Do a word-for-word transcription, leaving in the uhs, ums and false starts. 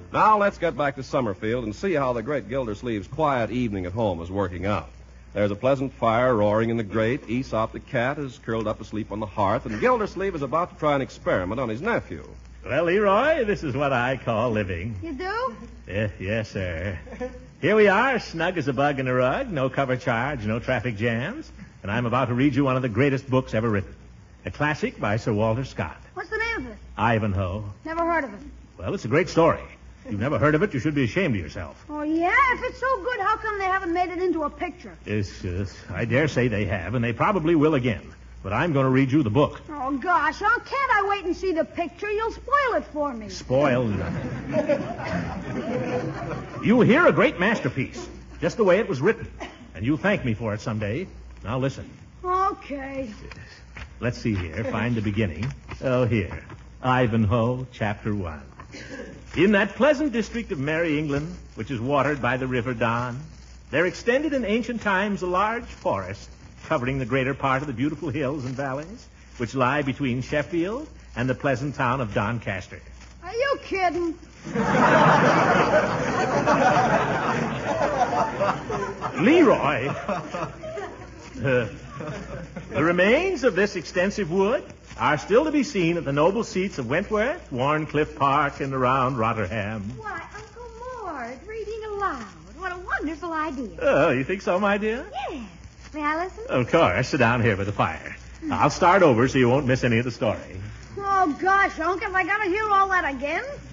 Now let's get back to Summerfield and see how the great Gildersleeve's quiet evening at home is working out. There's a pleasant fire roaring in the grate. Aesop the cat is curled up asleep on the hearth, and Gildersleeve is about to try an experiment on his nephew. Well, Leroy, this is what I call living. You do? Yes, yes, sir. Here we are, snug as a bug in a rug, no cover charge, no traffic jams, and I'm about to read you one of the greatest books ever written. A classic by Sir Walter Scott. What's the name of it? Ivanhoe. Never heard of it. Well, it's a great story. If you've never heard of it, you should be ashamed of yourself. Oh, yeah? If it's so good, how come they haven't made it into a picture? Yes, yes, I dare say they have, and they probably will again. But I'm going to read you the book. Oh, gosh, how can't I wait and see the picture? You'll spoil it for me. Spoil nothing. You'll hear a great masterpiece, just the way it was written. And you'll thank me for it someday. Now listen. Okay. Let's see here. Find the beginning. Oh, here. Ivanhoe, chapter one. In that pleasant district of Merry England, which is watered by the River Don, there extended in ancient times a large forest covering the greater part of the beautiful hills and valleys which lie between Sheffield and the pleasant town of Doncaster. Are you kidding? Leroy, uh, the remains of this extensive wood are still to be seen at the noble seats of Wentworth, Warncliffe Park, and around Rotherham. Why, Uncle Mort, reading aloud. What a wonderful idea. Oh, you think so, my dear? Yes. May I listen? Of course. Sit down here by the fire. I'll start over so you won't miss any of the story. Oh, gosh, Unc, have I got to hear all that again?